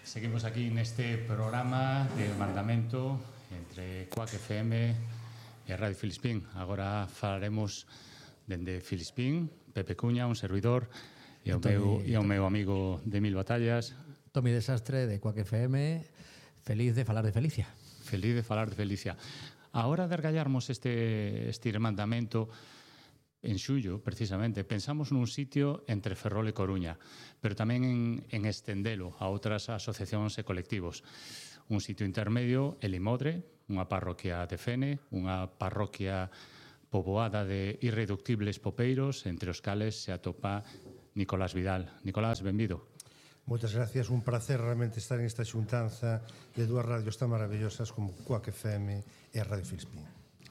Seguimos aquí neste programa de mandamento entre Cuac FM e Radio Filispín. Agora falaremos dende Filispín, Pepe Cuña, un servidor, e o meu amigo de Mil Batallas, Tomi Desastre, de Cuac FM, feliz de falar de Felicia. Feliz de falar de Felicia. A hora de argallarmos este mandamento, en xullo, precisamente, pensamos nun sitio entre Ferrol e Coruña, pero tamén en estendelo a outras asociacións e colectivos. Un sitio intermedio, el Imodre, unha parroquia de Fene, unha parroquia poboada de irreductibles popeiros, entre os cales se atopa Nicolás Vidal. Nicolás, benvido. Moitas gracias, un placer realmente estar en esta xuntanza de dúas radios tan maravillosas como Cuac FM e Radio Filispín.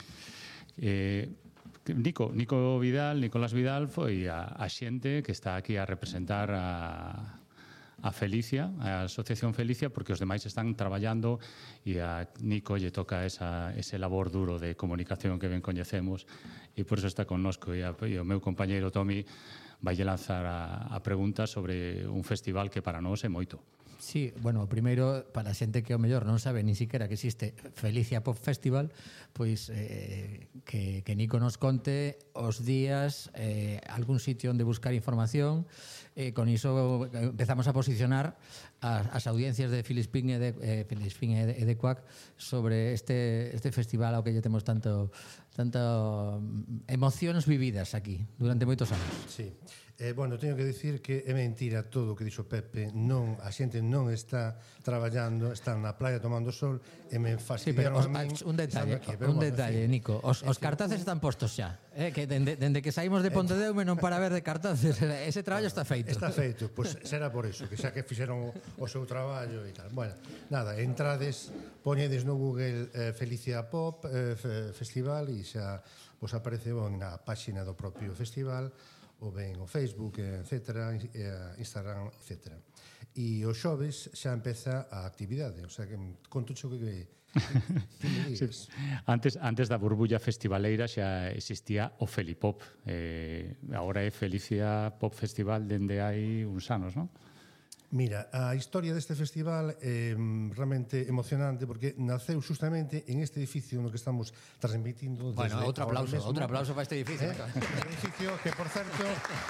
Nicolás Vidal foi a xente que está aquí a representar a Felicia, a Asociación Felicia, porque os demais están traballando e a Nico lle toca ese labor duro de comunicación que ben coñecemos e por eso está connosco e o meu compañeiro Tomi vai lanzar a pregunta sobre un festival que para nós é moito. Sí, bueno, primeiro, para a xente que ao mellor non sabe ni siquiera que existe Felicia Pop Festival, pois que Nico nos conte os días, algún sitio onde buscar información, con iso empezamos a posicionar as audiencias de Filispín e de Cuac sobre este festival ao que lle temos tanto emocións vividas aquí durante moitos anos. Sí. Bueno, teño que dicir que é mentira todo o que dixo Pepe. Non, a xente non está traballando, están na playa tomando sol e me fastidiaron a min. Un detalle, Nico. Os cartaces están postos xa. Que dende que saímos de Pontedeume non para ver de cartaces. Ese traballo está feito. Está feito, pois será por eso, que xa que fixeron o seu traballo e tal. Bueno, nada, entrades, poñedes no Google Felicia Pop Festival e xa vos aparece na páxina do propio festival, ou ben o Facebook, etc., Instagram, etc. E os xoves xa empeza a actividade, o sea que conto xo que me digas. Antes da burbulla festivaleira xa existía o Felipop. Agora é Felicia Pop Festival dende hai uns anos, non? Mira, a historia deste festival é realmente emocionante porque naceu justamente en este edificio no que estamos transmitindo. Bueno, outro aplauso para este edificio. Edificio que, por certo,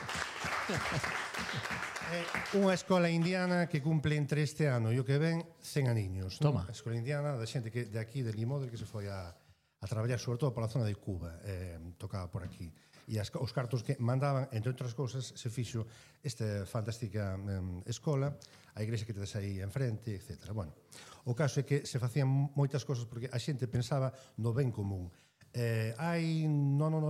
é unha escola indiana que cumple entre este ano e o que ven 100 aniños. Toma. A escola indiana da xente que de aquí, de Limodre, que se foi a traballar sobre todo pola zona de Cuba, tocaba por aquí. E os cartos que mandaban, entre outras cousas, se fixo esta fantástica escola, a igrexa que tedes aí enfrente, etc. Bueno, o caso é que se facían moitas cousas porque a xente pensaba no ben común. Hai no ano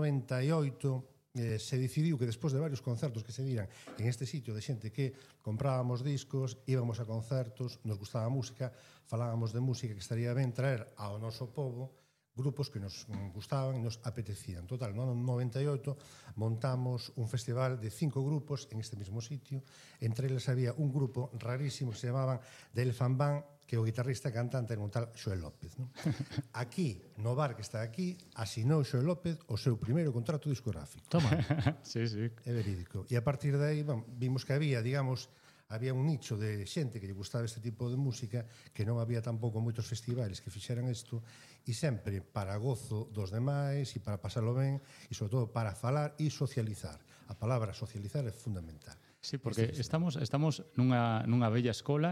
98 se decidiu que despois de varios concertos que se viran en este sitio de xente que comprábamos discos, íbamos a concertos, nos gustaba a música, falábamos de música que estaría ben traer ao noso pobo grupos que nos gustaban e nos apetecían. Total, no ano 98 montamos un festival de 5 grupos en este mismo sitio. Entre eles había un grupo rarísimo que se llamaban The Elephant Band, que o guitarrista e cantante era un tal Xoel López. No? Aquí, no bar que está aquí, asinou Xoel López o seu primeiro contrato discográfico. Toma. Sí. É verídico. E a partir de aí, vimos que había un nicho de xente que lle gustaba este tipo de música, que non había tampouco moitos festivales que fixeran isto, e sempre para gozo dos demais e para pasalo ben, e sobre todo para falar e socializar. A palabra socializar é fundamental. Sí, porque estamos nunha bella escola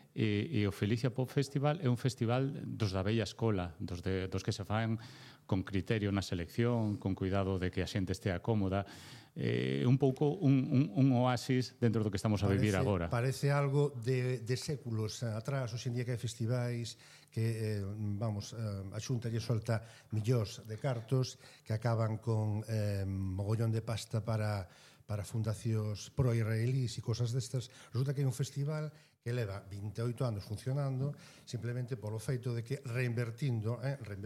e o Felicia Pop Festival é un festival dos da bella escola, dos que se fan con criterio na selección, con cuidado de que a xente estea cómoda, un pouco un oasis dentro do que estamos a vivir agora. Parece algo de séculos atrás, hoxe en día que hai festivais que, a Xunta lle solta millóns de cartos que acaban con mogollón de pasta para fundacións pro-israelís e cosas destas. Resulta que hai un festival que leva 28 anos funcionando simplemente polo feito de que reinvestindo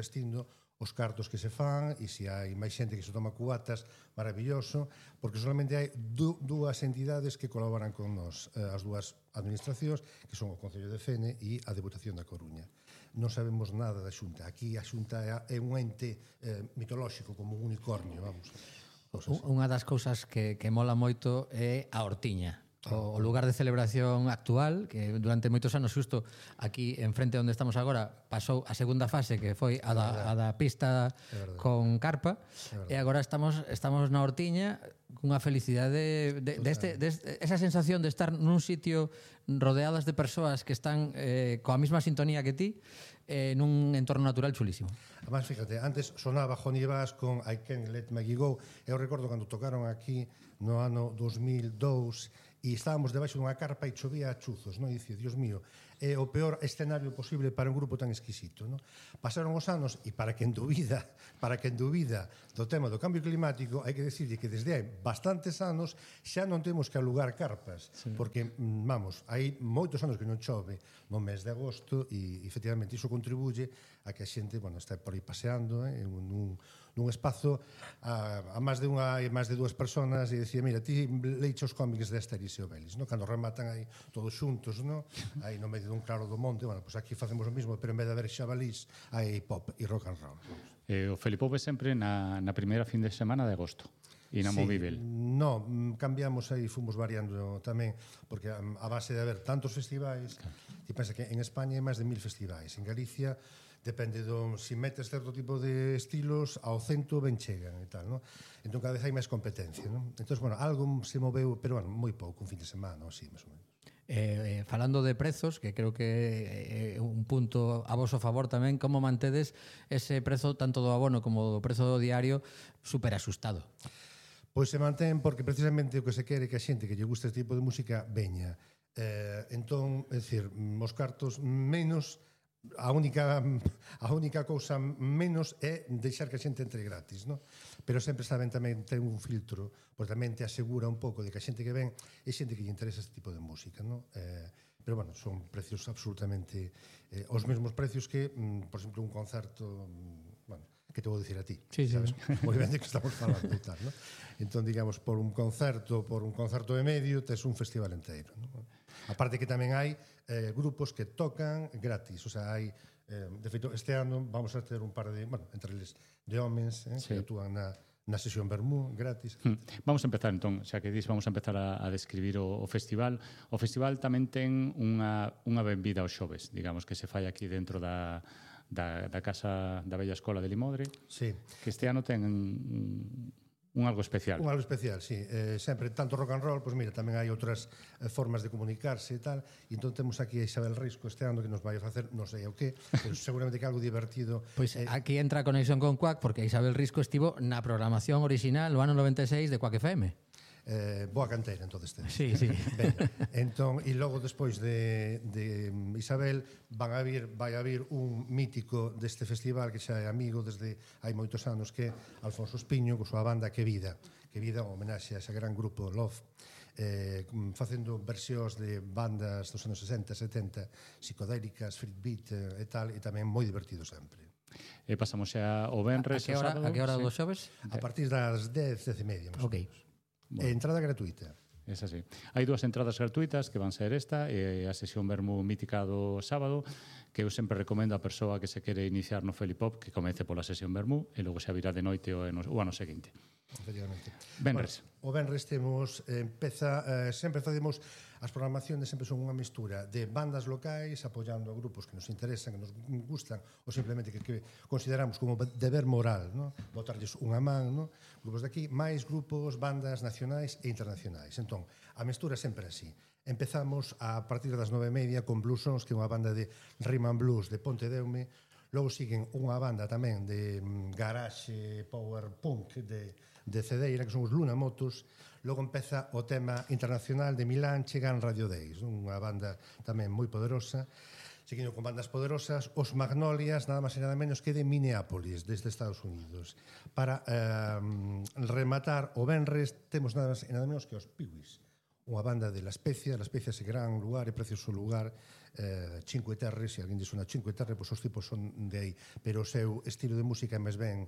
os cartos que se fan e se hai máis xente que se toma cubatas, maravilloso, porque solamente hai dúas entidades que colaboran con nós, as dúas administracións, que son o Concello de Fene e a Deputación da Coruña. Non sabemos nada da Xunta. Aquí a Xunta é un ente mitolóxico, como un unicornio, vamos. Unha das cousas que mola moito é a hortiña. o lugar de celebración actual, que durante moitos anos xusto aquí enfrente onde estamos agora pasou a segunda fase, que foi a da pista con carpa, e agora estamos na hortiña cunha felicidade esa sensación de estar nun sitio rodeadas de persoas que están coa mesma sintonía que ti, nun entorno natural chulísimo. Además, fíjate, antes sonaba Johnny Bass con I Can't Let Maggie Go. Eu recordo cando tocaron aquí no ano 2002 e estábamos debaixo dunha carpa e chovía a chuzos, non? E dicía, Dios mío, é o peor escenario posible para un grupo tan exquisito, non? Pasaron os anos e para quen dubida do tema do cambio climático, hai que decirlle que desde hai bastantes anos xa non temos que alugar carpas, porque, vamos, hai moitos anos que non chove no mes de agosto e, efectivamente, iso contribuye a que a xente, bueno, está por aí paseando, nun espazo a máis de dúas personas e dicía, mira, ti leiche os cómics de Asterix e Obelix, no? Cando rematan aí todos xuntos, no? Aí no medio dun claro do monte, bueno, pues aquí facemos o mismo, pero en vez de haber xabalís, hai pop e rock and roll. O Felipop é sempre na primeira fin de semana de agosto, inamovível. No, cambiamos aí, fomos variando tamén, porque a base de haber tantos festivais, ti pensa que en España hai máis de 1000 festivais, en Galicia depende si metes certo tipo de estilos, ao cento ben chegan e tal, non? Entón cada vez hai máis competencia, non? Entón, bueno, algo se moveu, pero, bueno, moi pouco, un fin de semana, así, máis ou menos. Falando de prezos, que creo que é un punto a voso favor tamén, como mantedes ese prezo tanto do abono como do prezo do diario super asustado? Pois se mantén porque precisamente o que se quere que a xente que lle gusta este tipo de música veña. Entón, é dicir, os cartos menos, a única cousa menos é deixar que a xente entre gratis, non? Pero sempre saben tamén ten un filtro, pois tamén te asegura un pouco de que a xente que ven é xente que lle interesa este tipo de música, non? Pero, bueno, son precios absolutamente os mesmos precios que, por exemplo, un concerto, bueno, que te vou dicir a ti, sabes? Moi ben de que estamos falando e tal, non? Entón, digamos, por un concerto e medio, tes un festival inteiro, non? Aparte que tamén hai grupos que tocan gratis, o sea, hai, de feito, este ano vamos a ter un par de, bueno, entre eles de homens, que actúan na sesión Vermú, gratis. Vamos a empezar, entón, xa que dis, vamos a empezar a describir o festival. O festival tamén ten unha benvida aos xoves, digamos, que se fai aquí dentro da Casa da Bella Escola de Limodre, que este ano ten un algo especial. Un algo especial, sí. Sempre tanto rock and roll, pois mira, tamén hai outras formas de comunicarse e tal. E entón temos aquí a Isabel Risco este ano que nos vai a facer, non sei o que, pero seguramente que algo divertido. Pois aquí entra a conexión con Quack, porque Isabel Risco estivo na programación original no ano 96 de Quack FM. Boa canteira, entonces ten. Sí. Ben, entón, e logo despois de Isabel vai haber un mítico deste festival que xa é amigo desde hai moitos anos, que é Alfonso Espiño, con súa banda Que Vida, un homenaxe a ese gran grupo Love, facendo versións de bandas dos anos 60, 70, psicodélicas, free beat e tal, e tamén moi divertido sempre. E pasamos xa o venres, o sábado. A que hora dos xoves? A partir das 10, 10:30, máis ou menos. Bueno. Entrada gratuita. É así. Hai dúas entradas gratuitas que van ser esta e a sesión Vermú mítica do sábado, que eu sempre recomendo a persoa que se quere iniciar no Felipop que comece pola sesión Vermú e logo se virá de noite o ano seguinte. Efectivamente. Venres. Bueno, o venres temos, sempre facemos, as programacións sempre son unha mistura de bandas locais apoiando a grupos que nos interesan, que nos gustan, ou simplemente que consideramos como deber moral, no? Botarlles unha man, no? Grupos de aquí, máis grupos, bandas nacionais e internacionais. Entón, a mistura sempre así. Empezamos a partir das 9:30 con Blues Sons, que é unha banda de rhythm and blues de Pontedeume. Logo siguen unha banda tamén de garage power punk de Cedeira, que son os Luna Motos. Logo empeza o tema internacional de Milán, chegan Radio Days, unha banda tamén moi poderosa. Seguindo con bandas poderosas, os Magnolias, nada máis e nada menos que de Minneapolis, desde Estados Unidos. Para rematar o venres, temos nada máis e nada menos que os Piwis, unha banda de La Spezia. La Spezia é gran lugar, é precioso lugar, Cinque Terre, se alguén dice unha Cinque Terre, pois os tipos son de aí, pero o seu estilo de música é máis ben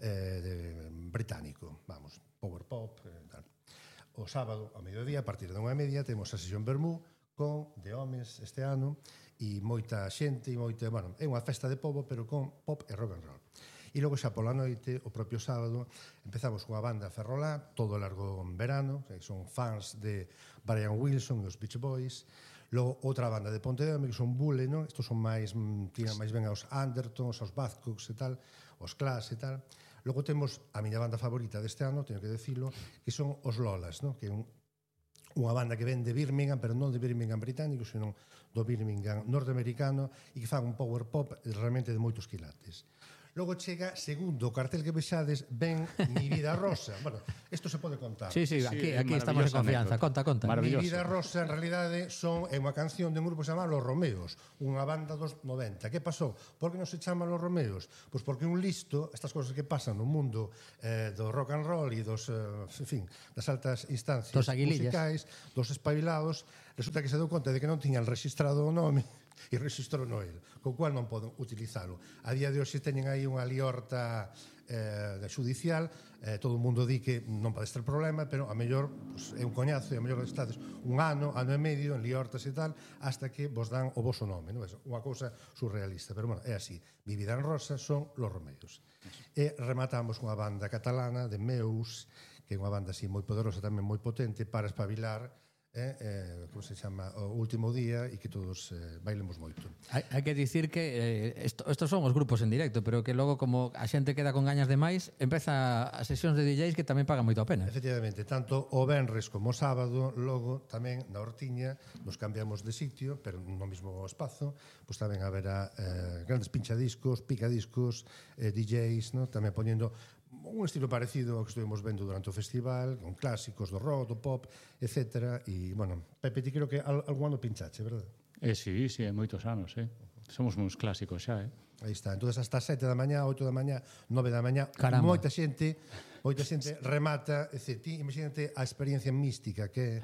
británico, vamos, power pop, tal. O sábado, ao mediodía, a partir da 1:30, temos a sesión Vermú con de homes este ano, e moita xente, e moita, bueno, é unha festa de pobo, pero con pop e rock and roll. E E logo xa pola noite, o propio sábado, empezamos unha banda ferrolá, todo o largo verano, que son fans de Brian Wilson e os Beach Boys. Logo, outra banda de Pontevedra, que son Bule, non? Estos son máis, tiran máis ben aos Andertons, aos Buzzcocks e tal, os Clash e tal. Logo temos a miña banda favorita deste ano, teño que decirlo, que son os Lolas, non? Que é unha banda que ven de Birmingham, pero non de Birmingham británico, senón do Birmingham norteamericano, e que fan un power pop realmente de moitos quilates. Logo chega, segundo o cartel que vexades, ven Mi Vida Rosa. Bueno, isto se pode contar. Sí, aquí estamos en confianza. Conta. Mi Vida Rosa, en realidade, é unha canción de un grupo chamado Los Romeos, unha banda dos 90. Que pasou? Por que non se chama Los Romeos? Pois porque un listo, estas cosas que pasan no mundo do rock and roll e dos, en fin, das altas instancias musicais, dos espabilados, resulta que se deu conta de que non tiñan registrado o nome e registrou no el, co cual non poden utilizalo. A día de hoxe teñen aí unha liorta judicial, todo o mundo di que non pode estar problema, pero a mellor é un coñazo e a mellor estades un ano e medio en liortas e tal, hasta que vos dan o voso nome, non? É unha cousa surrealista, pero bueno, é así. Mi Vida en Rosa son Los Romeos. E rematamos unha banda catalana de Meus, que é unha banda así moi poderosa, tamén moi potente para espabilar, como se chama, o último día, e que todos bailemos moito. Hai que dicir que estos son os grupos en directo, pero que logo, como a xente queda con gañas de máis, empeza as sesións de DJs que tamén pagan moito a pena. Efectivamente, tanto o venres como o sábado, logo tamén na Hortiña nos cambiamos de sitio, pero no mismo espazo, pois tamén haberá grandes pinchadiscos, picadiscos, DJs, ¿no? Tamén poñendo un estilo parecido ao que estuvimos vendo durante o festival, con clásicos do rock, do pop, etc. E, bueno, Pepe, ti creo que algún ano pinchache, verdad? Sí, hai moitos anos, Somos uns clásicos xa, Aí está. Entonces hasta 7 da mañá, 8 da mañá, 9 da mañá, moita xente remata, é dicir, ti imagínate a experiencia mística que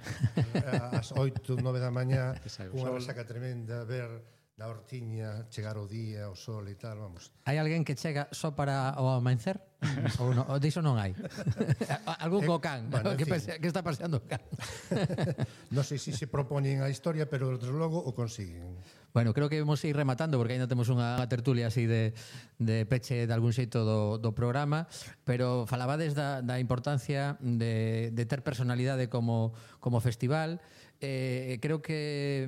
ás 8, 9 da mañá, unha resaca tremenda, ver na Hortiña, chegar o día, o sol e tal, vamos. Hai alguén que chega só para o amancer? Ou non? Diso non hai? Algún co can, bueno, que está paseando o can. Non sei se propoñen a historia, pero desde logo o consiguen. Bueno, creo que vamos a ir rematando porque ainda temos unha tertulia así de peche de algún xeito do programa, pero falabades da importancia de ter personalidade como festival. Creo que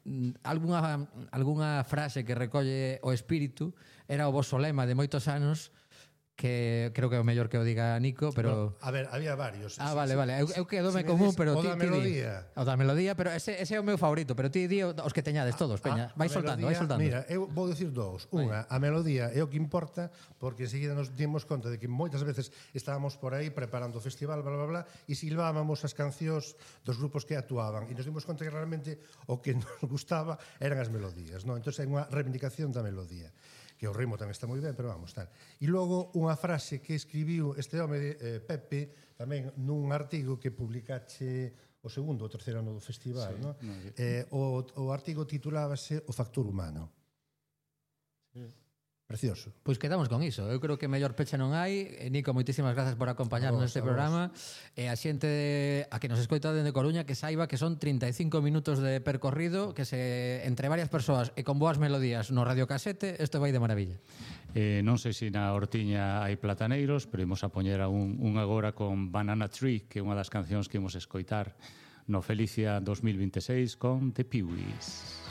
algunha frase que recolle o espírito era o voso lema de moitos anos, que creo que é o mellor que o diga Nico, pero... Bueno, a ver, había varios. Vale. Eu quedome común, pero ti... O da melodía. O da melodía, pero ese é o meu favorito, pero ti di os que teñades todos, peña. Vai soltando. Mira, eu vou dicir dous. Unha, a melodía é o que importa, porque enseguida nos dimos conta de que moitas veces estábamos por aí preparando o festival, bla, bla, bla, e silvábamos as cancións dos grupos que actuaban, e nos dimos conta que realmente o que nos gustaba eran as melodías, non? Entón, é unha reivindicación da melodía, que o ritmo tamén está moi ben, pero vamos, tal. E logo unha frase que escribiu este home, Pepe, tamén nun artigo que publicache o segundo ou terceiro ano do festival, sí, non? O artigo titulábase O factor humano. Sí. Precioso. Pois quedamos con iso. Eu creo que mellor peche non hai. Nico, moitísimas grazas por acompañarnos neste programa. E a xente a que nos escoita dende Coruña que saiba que son 35 minutos de percorrido, que se entre varias persoas e con boas melodías no radiocasete, isto vai de maravilla. Non sei se na Hortiña hai plataneiros, pero imos a poñer un agora con Banana Tree, que é unha das cancións que imos escoitar no Felicia 2026 con The Peewees.